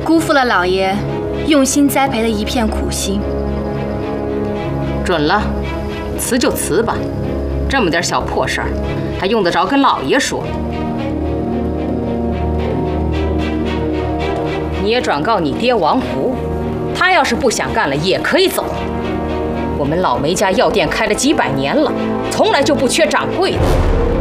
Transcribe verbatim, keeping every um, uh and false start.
辜负了老爷用心栽培的一片苦心。 准了，辞就辞吧，这么点小破事儿，还用得着跟老爷说？你也转告你爹王福，他要是不想干了，也可以走。我们老梅家药店开了几百年了，从来就不缺掌柜的。